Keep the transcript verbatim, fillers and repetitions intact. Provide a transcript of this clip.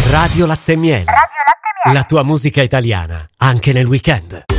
Radio Latte e Miele. Radio Latte e Miele. La tua musica italiana, anche nel weekend.